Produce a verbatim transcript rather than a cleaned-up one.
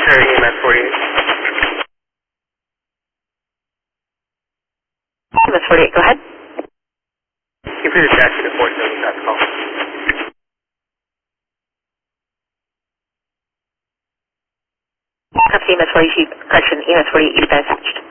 Military E M S forty-eight. E M S forty-eight, go ahead. You please attach to the forty-seven, that's call. Copy E M S forty-eight, correction, E M S forty-eight, you've been attached.